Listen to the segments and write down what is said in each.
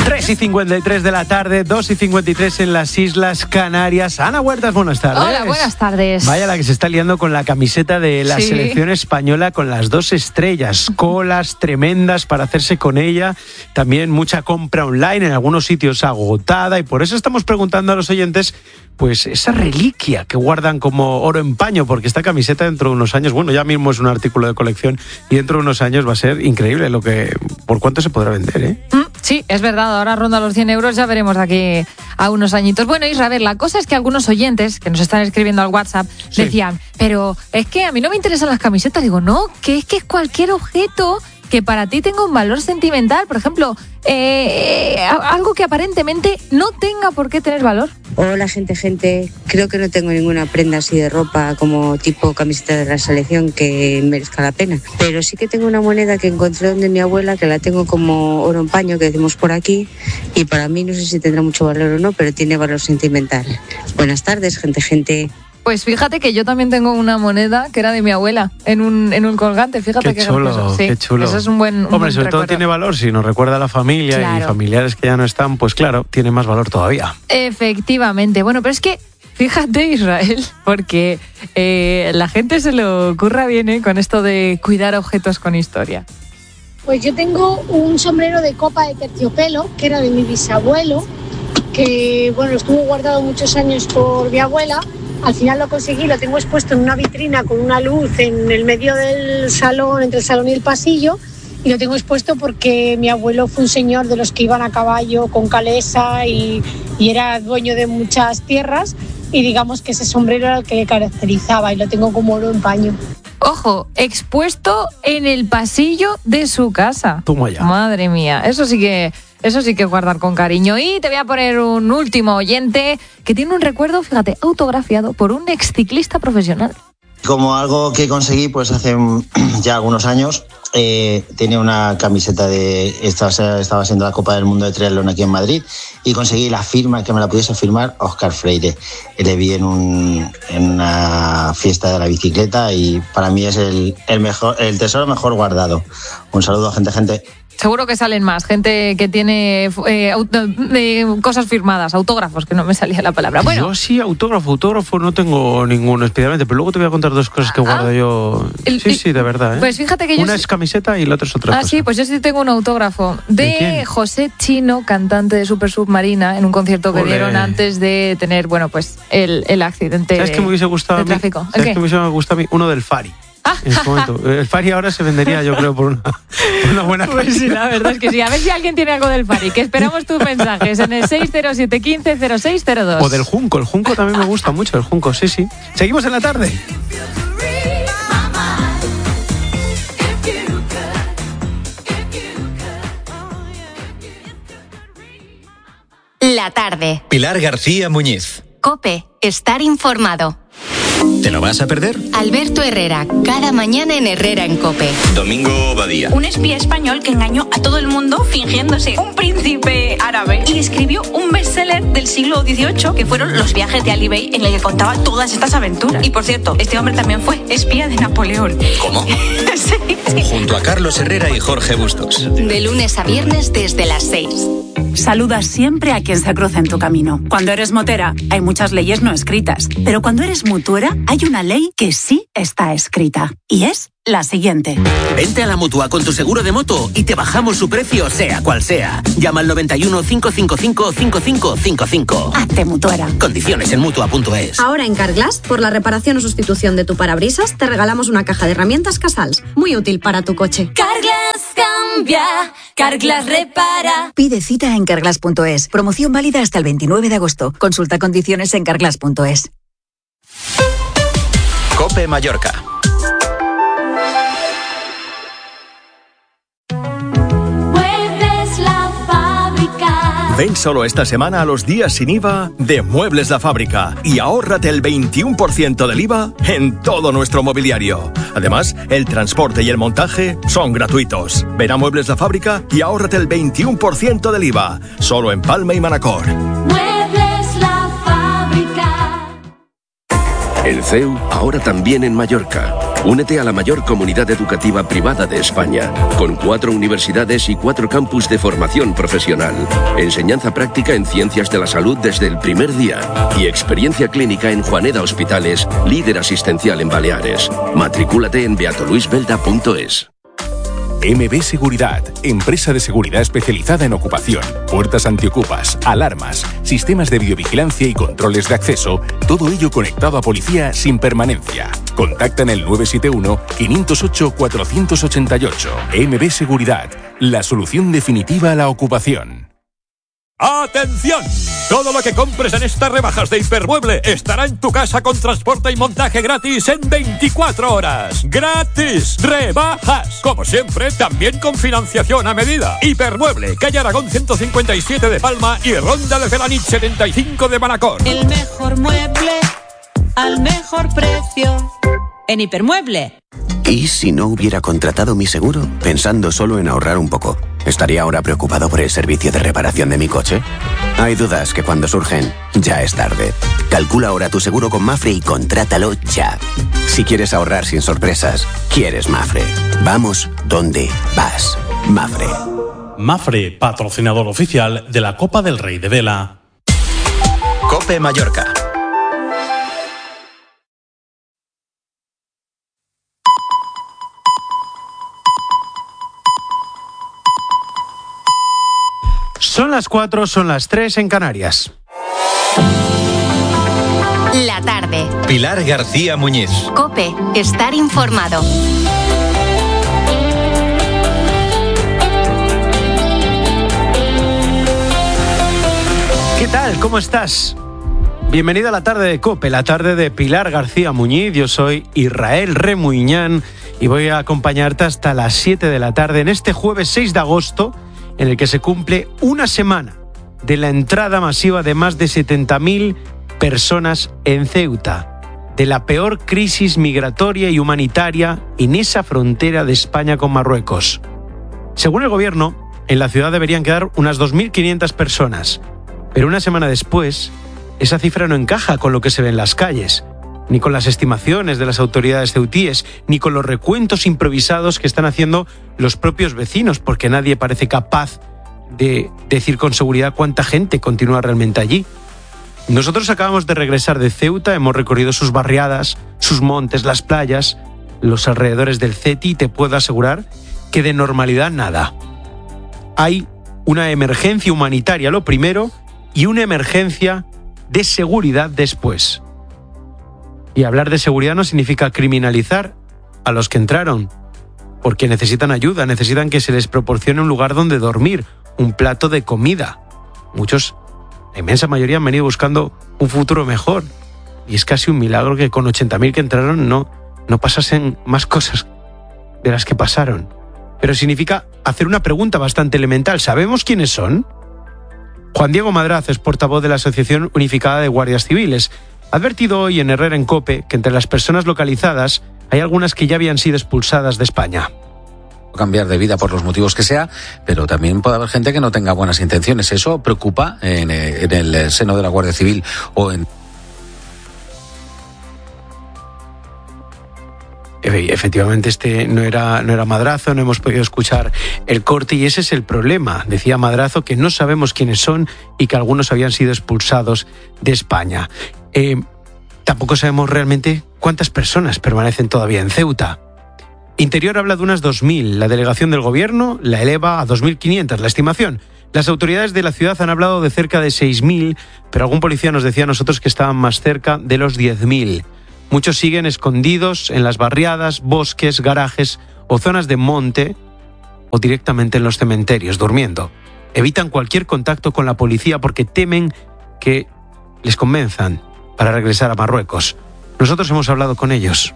3:53 de la tarde, 2:53 en las Islas Canarias. Ana Huertas, buenas tardes. Hola, buenas tardes. Vaya la que se está liando con la camiseta de la selección española con las 2 estrellas. Colas tremendas para hacerse con ella. También mucha compra online, en algunos sitios agotada. Y por eso estamos preguntando a los oyentes, pues esa reliquia que guardan como oro en paño, porque esta camiseta dentro de unos años, bueno, ya mismo es un artículo de colección y dentro de unos años va a ser increíble por cuánto se podrá vender, ¿eh? Sí, es verdad, ahora ronda los 100 euros, ya veremos de aquí a unos añitos. Bueno, Israel, la cosa es que algunos oyentes que nos están escribiendo al WhatsApp decían, pero es que a mí no me interesan las camisetas. Digo, no, que es cualquier objeto que para ti tenga un valor sentimental, por ejemplo, algo que aparentemente no tenga por qué tener valor. Hola, gente. Creo que no tengo ninguna prenda así de ropa como tipo camiseta de la selección que merezca la pena. Pero sí que tengo una moneda que encontré donde mi abuela, que la tengo como oro en paño, que decimos por aquí, y para mí no sé si tendrá mucho valor o no, pero tiene valor sentimental. Buenas tardes, gente. Pues fíjate que yo también tengo una moneda que era de mi abuela en un colgante. Fíjate qué chulo, sí, qué chulo. Eso es un buen Hombre, sobre todo tiene valor si nos recuerda a la familia, claro, y familiares que ya no están, pues claro, tiene más valor todavía. Efectivamente. Bueno, pero es que fíjate, Israel, porque la gente se lo curra bien con esto de cuidar objetos con historia. Pues yo tengo un sombrero de copa de terciopelo que era de mi bisabuelo, que bueno, estuvo guardado muchos años por mi abuela. Al final lo conseguí, lo tengo expuesto en una vitrina con una luz en el medio del salón, entre el salón y el pasillo, y lo tengo expuesto porque mi abuelo fue un señor de los que iban a caballo con calesa y era dueño de muchas tierras, y digamos que ese sombrero era el que le caracterizaba, y lo tengo como oro en paño. Ojo, expuesto en el pasillo de su casa. Toma ya. Madre mía, eso sí que guardar con cariño. Y te voy a poner un último oyente que tiene un recuerdo, fíjate, autografiado por un exciclista profesional. Como algo que conseguí pues hace ya algunos años, tenía una camiseta estaba siendo la Copa del Mundo de Triatlón aquí en Madrid, y conseguí la firma, que me la pudiese firmar Óscar Freire. Le vi en una fiesta de la bicicleta, y para mí es el tesoro mejor guardado. Un saludo, gente. Seguro que salen más, gente que tiene cosas firmadas, autógrafos, que no me salía la palabra. Bueno, yo sí, autógrafo no tengo ninguno especialmente, pero luego te voy a contar 2 cosas que guardo yo. Sí, de verdad, ¿eh? Pues fíjate que una es camiseta y la otra es otra cosa. Sí, pues yo sí tengo un autógrafo de José Chino, cantante de Super Submarina, en un concierto que dieron antes de tener, bueno, pues el accidente. ¿Sabes qué me hubiese gustado a mí? Tráfico? ¿Sabes qué me hubiese gustado a mí? Uno del Fari. En este momento. El Fari ahora se vendería, yo creo, por una buena cantidad. Pues sí, la verdad es que sí. A ver si alguien tiene algo del Fari, que esperamos tus mensajes en el 607 15 0602. O del Junco. El Junco también me gusta mucho, el Junco, sí. Seguimos en la tarde. La tarde. Pilar García Muñiz. COPE. Estar informado. ¿Te lo vas a perder? Alberto Herrera, cada mañana en Herrera en COPE. Domingo Badía. Un espía español que engañó a todo el mundo fingiéndose un príncipe árabe y escribió un bestseller del siglo XVIII que fueron Los viajes de Ali Bey, en el que contaba todas estas aventuras. Y por cierto, este hombre también fue espía de Napoleón. ¿Cómo? Sí. Junto a Carlos Herrera y Jorge Bustos. De lunes a viernes desde las 6. Saluda siempre a quien se cruza en tu camino. Cuando eres motera, hay muchas leyes no escritas. Pero cuando eres mutuera, hay una ley que sí está escrita. Y es la siguiente. Vente a la Mutua con tu seguro de moto y te bajamos su precio, sea cual sea. Llama al 91 555 5555. Hazte mutuera. Condiciones en Mutua.es. Ahora en Carglass, por la reparación o sustitución de tu parabrisas, te regalamos una caja de herramientas Casals. Muy útil para tu coche. Carglass cambia, Carglass repara. Pide cita en Carglass.es. Promoción válida hasta el 29 de agosto. Consulta condiciones en Carglass.es. COPE Mallorca. Ven solo esta semana a los días sin IVA de Muebles La Fábrica y ahórrate el 21% del IVA en todo nuestro mobiliario. Además, el transporte y el montaje son gratuitos. Ven a Muebles La Fábrica y ahórrate el 21% del IVA, solo en Palma y Manacor. Muebles La Fábrica. El CEU ahora también en Mallorca. Únete a la mayor comunidad educativa privada de España, con 4 universidades y 4 campus de formación profesional, enseñanza práctica en ciencias de la salud desde el primer día y experiencia clínica en Juaneda Hospitales, líder asistencial en Baleares. Matricúlate en beatoluisbelda.es. MB Seguridad, empresa de seguridad especializada en ocupación, puertas antiocupas, alarmas, sistemas de videovigilancia y controles de acceso, todo ello conectado a policía sin permanencia. Contacta en el 971-508-488. MB Seguridad, la solución definitiva a la ocupación. ¡Atención! Todo lo que compres en estas rebajas de Hipermueble estará en tu casa con transporte y montaje gratis en 24 horas. ¡Gratis! ¡Rebajas! Como siempre, también con financiación a medida. Hipermueble, calle Aragón 157 de Palma y Ronda de Felanich 75 de Manacor. El mejor mueble al mejor precio en Hipermueble. ¿Y si no hubiera contratado mi seguro pensando solo en ahorrar un poco? ¿Estaría ahora preocupado por el servicio de reparación de mi coche? Hay dudas que cuando surgen, ya es tarde. Calcula ahora tu seguro con Mafre y contrátalo ya. Si quieres ahorrar sin sorpresas, quieres Mafre. Vamos donde vas. Mafre. Mafre, patrocinador oficial de la Copa del Rey de Vela. COPE Mallorca. Son las 4, son las 3 en Canarias. La tarde. Pilar García Muñiz. COPE, estar informado. ¿Qué tal? ¿Cómo estás? Bienvenido a la tarde de COPE, la tarde de Pilar García Muñiz. Yo soy Israel Remuñán y voy a acompañarte hasta las 7 de la tarde en este jueves 6 de agosto, en el que se cumple una semana de la entrada masiva de más de 70.000 personas en Ceuta, de la peor crisis migratoria y humanitaria en esa frontera de España con Marruecos. Según el gobierno, en la ciudad deberían quedar unas 2.500 personas, pero una semana después, esa cifra no encaja con lo que se ve en las calles, ni con las estimaciones de las autoridades ceutíes, ni con los recuentos improvisados que están haciendo los propios vecinos, porque nadie parece capaz de decir con seguridad cuánta gente continúa realmente allí. Nosotros acabamos de regresar de Ceuta, hemos recorrido sus barriadas, sus montes, las playas, los alrededores del Ceti, y te puedo asegurar que de normalidad nada. Hay una emergencia humanitaria, lo primero, y una emergencia de seguridad después. Y hablar de seguridad no significa criminalizar a los que entraron, porque necesitan ayuda, necesitan que se les proporcione un lugar donde dormir, un plato de comida. Muchos, la inmensa mayoría, han venido buscando un futuro mejor. Y es casi un milagro que con 80.000 que entraron no pasasen más cosas de las que pasaron. Pero significa hacer una pregunta bastante elemental. ¿Sabemos quiénes son? Juan Diego Madraz es portavoz de la Asociación Unificada de Guardias Civiles. Ha advertido hoy en Herrera en COPE que entre las personas localizadas hay algunas que ya habían sido expulsadas de España. Cambiar de vida por los motivos que sea, pero también puede haber gente que no tenga buenas intenciones. Eso preocupa en el seno de la Guardia Civil o en... Efectivamente, este no era Madrazo, no hemos podido escuchar el corte y ese es el problema. Decía Madrazo que no sabemos quiénes son y que algunos habían sido expulsados de España. Tampoco sabemos realmente cuántas personas permanecen todavía en Ceuta. Interior habla de unas 2.000, la delegación del gobierno la eleva a 2.500, la estimación. Las autoridades de la ciudad han hablado de cerca de 6.000, pero algún policía nos decía a nosotros que estaban más cerca de los 10.000. Muchos siguen escondidos en las barriadas, bosques, garajes o zonas de monte o directamente en los cementerios, durmiendo. Evitan cualquier contacto con la policía porque temen que les convenzan para regresar a Marruecos. Nosotros hemos hablado con ellos.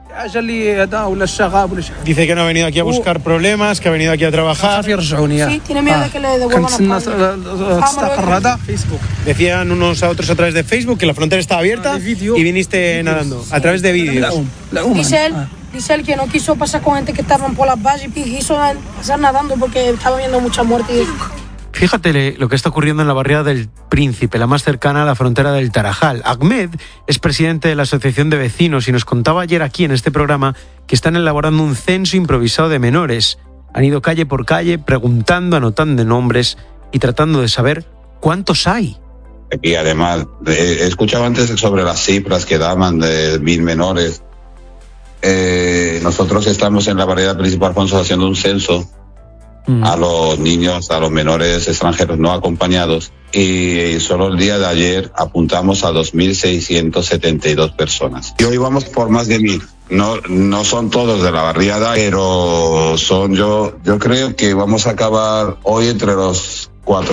Dice que no ha venido aquí a buscar problemas, que ha venido aquí a trabajar. Sí, tiene miedo de que le devuelvan a España. Decían unos a otros a través de Facebook que la frontera estaba abierta y viniste nadando a través de vídeos. Dice él que no quiso pasar con gente que estaban por las vallas y quiso pasar nadando porque estaba viendo mucha muerte. Fíjate lo que está ocurriendo en la barriada del Príncipe, la más cercana a la frontera del Tarajal. Ahmed es presidente de la Asociación de Vecinos y nos contaba ayer aquí en este programa que están elaborando un censo improvisado de menores. Han ido calle por calle preguntando, anotando nombres y tratando de saber cuántos hay. Y además, he escuchado antes sobre las cifras que daban de 1.000 menores. Nosotros estamos en la barriada del Príncipe Alfonso haciendo un censo a los niños, a los menores extranjeros no acompañados, y solo el día de ayer apuntamos a 2.672 personas. Y hoy vamos por más de 1.000. No son todos de la barriada, pero son yo creo que vamos a acabar hoy entre los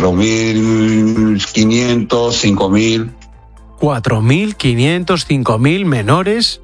4.500, 5.000. 4.500, 5.000 menores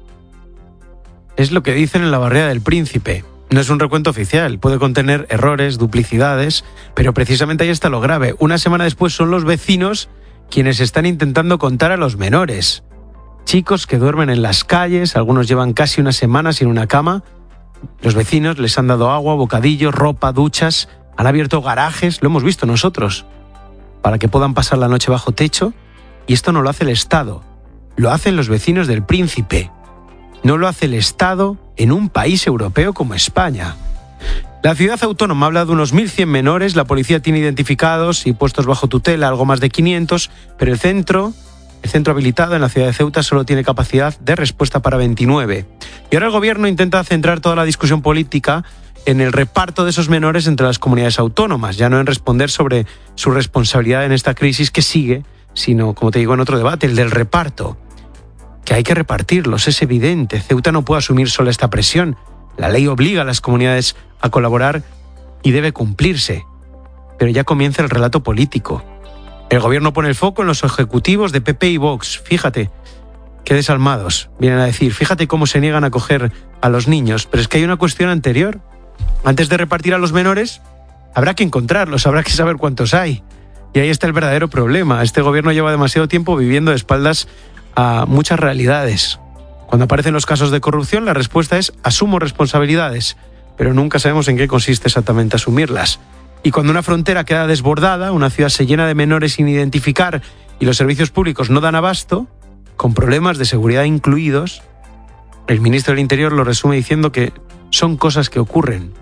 es lo que dicen en la barriada del Príncipe. No es un recuento oficial, puede contener errores, duplicidades, pero precisamente ahí está lo grave. Una semana después son los vecinos quienes están intentando contar a los menores. Chicos que duermen en las calles, algunos llevan casi una semana sin una cama. Los vecinos les han dado agua, bocadillos, ropa, duchas, han abierto garajes, lo hemos visto nosotros, para que puedan pasar la noche bajo techo. Y esto no lo hace el Estado, lo hacen los vecinos del Príncipe. No lo hace el Estado en un país europeo como España. La ciudad autónoma habla de unos 1.100 menores, la policía tiene identificados y puestos bajo tutela algo más de 500, pero el centro habilitado en la ciudad de Ceuta solo tiene capacidad de respuesta para 29. Y ahora el gobierno intenta centrar toda la discusión política en el reparto de esos menores entre las comunidades autónomas, ya no en responder sobre su responsabilidad en esta crisis que sigue, sino, como te digo, en otro debate, el del reparto. Que hay que repartirlos, es evidente. Ceuta no puede asumir sola esta presión. La ley obliga a las comunidades a colaborar y debe cumplirse. Pero ya comienza el relato político. El gobierno pone el foco en los ejecutivos de PP y Vox. Fíjate, qué desalmados, vienen a decir. Fíjate cómo se niegan a acoger a los niños. Pero es que hay una cuestión anterior. Antes de repartir a los menores, habrá que encontrarlos, habrá que saber cuántos hay. Y ahí está el verdadero problema. Este gobierno lleva demasiado tiempo viviendo de espaldas a muchas realidades. Cuando aparecen los casos de corrupción, la respuesta es asumo responsabilidades, pero nunca sabemos en qué consiste exactamente asumirlas. Y cuando una frontera queda desbordada, una ciudad se llena de menores sin identificar y los servicios públicos no dan abasto, con problemas de seguridad incluidos, el ministro del Interior lo resume diciendo que son cosas que ocurren.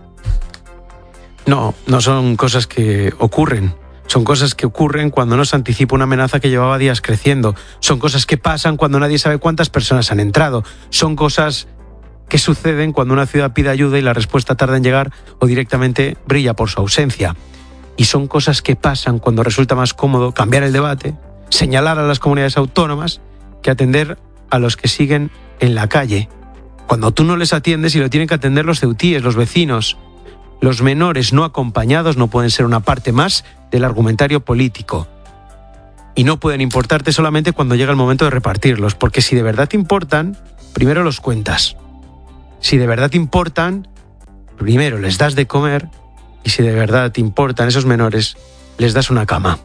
No son cosas que ocurren. Son cosas que ocurren cuando no se anticipa una amenaza que llevaba días creciendo. Son cosas que pasan cuando nadie sabe cuántas personas han entrado. Son cosas que suceden cuando una ciudad pide ayuda y la respuesta tarda en llegar o directamente brilla por su ausencia. Y son cosas que pasan cuando resulta más cómodo cambiar el debate, señalar a las comunidades autónomas, que atender a los que siguen en la calle. Cuando tú no les atiendes y lo tienen que atender los ceutíes, los vecinos. Los menores no acompañados no pueden ser una parte más del argumentario político. Y no pueden importarte solamente cuando llega el momento de repartirlos, porque si de verdad te importan, primero los cuentas. Si de verdad te importan, primero les das de comer, y si de verdad te importan esos menores, les das una cama.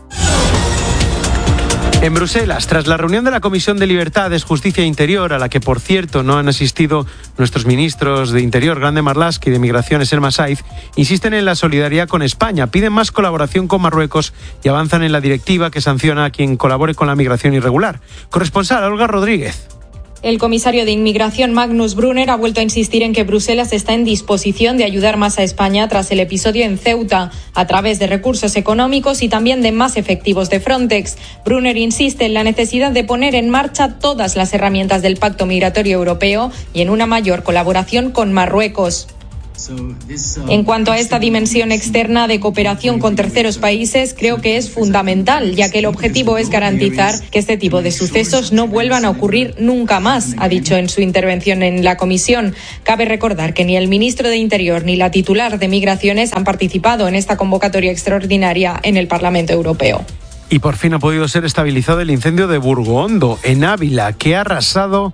En Bruselas, tras la reunión de la Comisión de Libertades, Justicia e Interior, a la que, por cierto, no han asistido nuestros ministros de Interior, Grande Marlaska, y de Migraciones, Elma Saiz, insisten en la solidaridad con España, piden más colaboración con Marruecos y avanzan en la directiva que sanciona a quien colabore con la migración irregular. Corresponsal Olga Rodríguez. El comisario de Inmigración, Magnus Brunner, ha vuelto a insistir en que Bruselas está en disposición de ayudar más a España tras el episodio en Ceuta, a través de recursos económicos y también de más efectivos de Frontex. Brunner insiste en la necesidad de poner en marcha todas las herramientas del Pacto Migratorio Europeo y en una mayor colaboración con Marruecos. En cuanto a esta dimensión externa de cooperación con terceros países, creo que es fundamental, ya que el objetivo es garantizar que este tipo de sucesos no vuelvan a ocurrir nunca más, ha dicho en su intervención en la comisión. Cabe recordar que ni el ministro de Interior ni la titular de Migraciones han participado en esta convocatoria extraordinaria en el Parlamento Europeo. Y por fin ha podido ser estabilizado el incendio de Burgoondo, en Ávila, que ha arrasado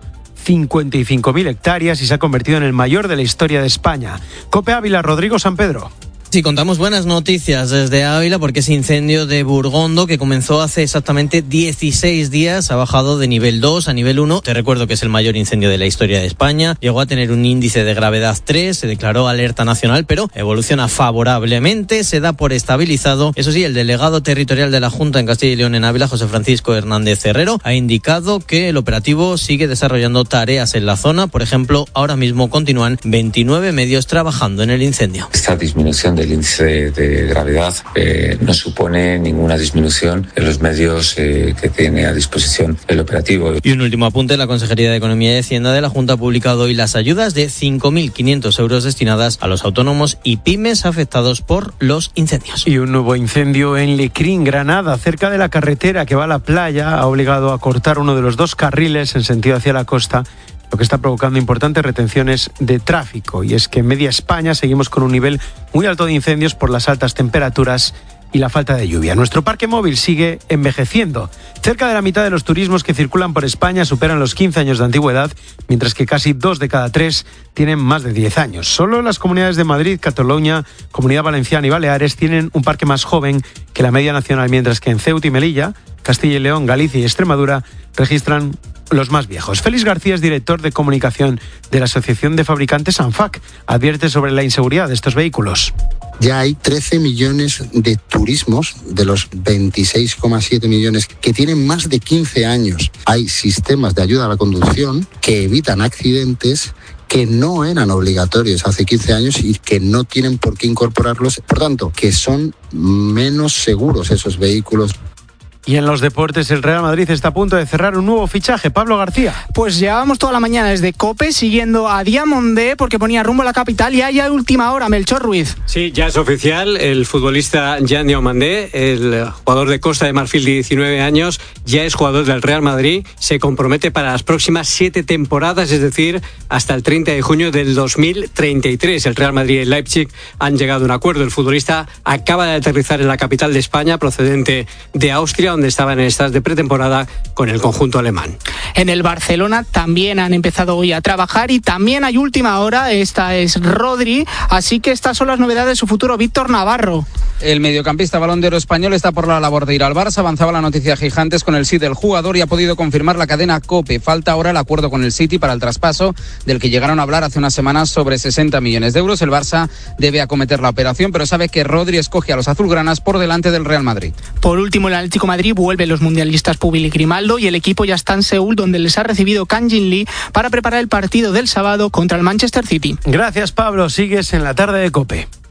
55.000 hectáreas y se ha convertido en el mayor de la historia de España. COPE Ávila, Rodrigo San Pedro. Sí, contamos buenas noticias desde Ávila porque ese incendio de Burgondo que comenzó hace exactamente 16 días ha bajado de nivel 2 a nivel 1. Te recuerdo que es el mayor incendio de la historia de España. Llegó a tener un índice de gravedad 3, se declaró alerta nacional, pero evoluciona favorablemente, se da por estabilizado. Eso sí, el delegado territorial de la Junta en Castilla y León en Ávila, José Francisco Hernández Herrero, ha indicado que el operativo sigue desarrollando tareas en la zona. Por ejemplo, ahora mismo continúan 29 medios trabajando en el incendio. Esta disminución del índice de gravedad no supone ninguna disminución en los medios que tiene a disposición el operativo. Y un último apunte, la Consejería de Economía y Hacienda de la Junta ha publicado hoy las ayudas de 5.500 euros destinadas a los autónomos y pymes afectados por los incendios. Y un nuevo incendio en Lecrín, Granada, cerca de la carretera que va a la playa, ha obligado a cortar uno de los dos carriles en sentido hacia la costa, lo que está provocando importantes retenciones de tráfico. Y es que en media España seguimos con un nivel muy alto de incendios por las altas temperaturas y la falta de lluvia. Nuestro parque móvil sigue envejeciendo. Cerca de la mitad de los turismos que circulan por España superan los 15 años de antigüedad, mientras que casi 2 de cada 3 tienen más de 10 años. Solo las comunidades de Madrid, Cataluña, Comunidad Valenciana y Baleares tienen un parque más joven que la media nacional, mientras que en Ceuta y Melilla, Castilla y León, Galicia y Extremadura registran los más viejos. Félix García es director de comunicación de la Asociación de Fabricantes ANFAC. Advierte sobre la inseguridad de estos vehículos. Ya hay 13 millones de turismos de los 26,7 millones que tienen más de 15 años. Hay sistemas de ayuda a la conducción que evitan accidentes que no eran obligatorios hace 15 años y que no tienen por qué incorporarlos. Por tanto, que son menos seguros esos vehículos. Y en los deportes, el Real Madrid está a punto de cerrar un nuevo fichaje. Pablo García. Pues llevábamos toda la mañana desde COPE siguiendo a Diamondé porque ponía rumbo a la capital y hay a última hora, Melchor Ruiz. Sí, ya es oficial. El futbolista Jan Diamondé, el jugador de Costa de Marfil de 19 años, ya es jugador del Real Madrid. Se compromete para las próximas 7 temporadas, es decir, hasta el 30 de junio del 2033. El Real Madrid y el Leipzig han llegado a un acuerdo. El futbolista acaba de aterrizar en la capital de España, procedente de Austria, donde estaban en estas de pretemporada con el conjunto alemán. En el Barcelona también han empezado hoy a trabajar y también hay última hora. Esta es Rodri, así que estas son las novedades de su futuro Víctor Navarro. El mediocampista Balón de Oro español está por la labor de ir al Barça. Avanzaba la noticia Gigantes con el sí del jugador y ha podido confirmar la cadena COPE. Falta ahora el acuerdo con el City para el traspaso, del que llegaron a hablar hace unas semanas sobre 60 millones de euros. El Barça debe acometer la operación, pero sabe que Rodri escoge a los azulgranas por delante del Real Madrid. Por último, el Atlético de Madrid vuelve los mundialistas Pubil y Grimaldo y el equipo ya está en Seúl, donde les ha recibido Kang Jin Lee para preparar el partido del sábado contra el Manchester City. Gracias, Pablo. Sigues en la tarde de COPE.